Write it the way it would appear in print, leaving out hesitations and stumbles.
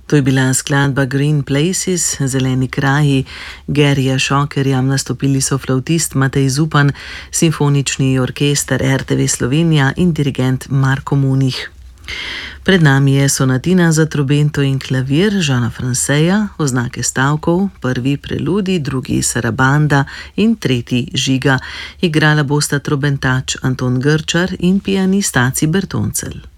To je bila skladba Green Places, Zeleni kraji, Garyja Šokerja, nastopili so flavtist Matej Zupan, simfonični orkester RTV Slovenija in dirigent Marko Munih. Pred nami je sonatina za trobento in klavir Jeana Franceja, oznake stavkov, prvi preludi, drugi sarabanda in tretji žiga. Igrala bosta trobentač Anton Grčar in pianist Aci Bertoncelj.